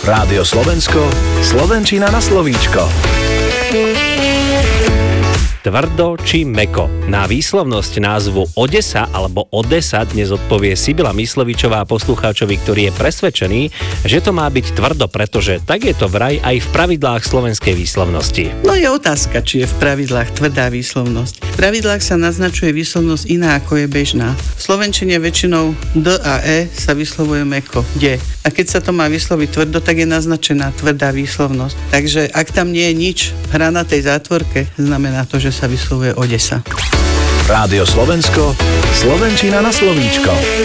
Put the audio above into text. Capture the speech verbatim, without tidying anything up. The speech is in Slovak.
Rádio Slovensko, slovenčina na slovíčko. Tvrdo či meko? Na výslovnosť názvu Odesa alebo Odesa dnes odpovie Sibila Myslovičová poslucháčovi, ktorý je presvedčený, že to má byť tvrdo, pretože tak je to vraj aj v pravidlách slovenskej výslovnosti. No je otázka, či je v pravidlách tvrdá výslovnosť. V pravidlách sa naznačuje výslovnosť iná, ako je bežná. V slovenčine väčšinou D a E sa vyslovuje meko, de. A keď sa to má vysloviť tvrdo, tak je naznačená tvrdá výslovnosť. Takže ak tam nie je nič v hranatej zátvorke, znamená to, že sa vyslovuje Odesa. Rádio Slovensko, slovenčina na slovíčko.